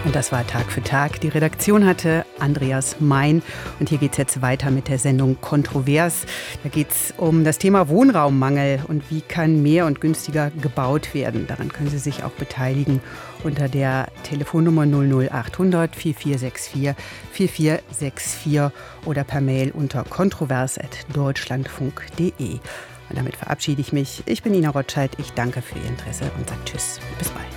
Und das war Tag für Tag. Die Redaktion hatte Andreas Mein. Und hier geht es jetzt weiter mit der Sendung Kontrovers. Da geht es um das Thema Wohnraummangel und wie kann mehr und günstiger gebaut werden. Daran können Sie sich auch beteiligen unter der Telefonnummer 00800 4464 4464 oder per Mail unter kontrovers@deutschlandfunk.de. Und damit verabschiede ich mich. Ich bin Ina Rotscheid. Ich danke für Ihr Interesse und sage Tschüss. Bis bald.